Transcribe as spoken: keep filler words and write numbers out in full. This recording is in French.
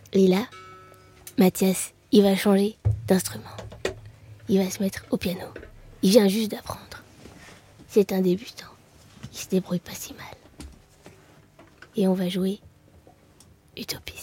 Et là, Mathias, il va changer d'instrument. Il va se mettre au piano. Il vient juste d'apprendre. C'est un débutant. Il se débrouille pas si mal. Et on va jouer Utopiste.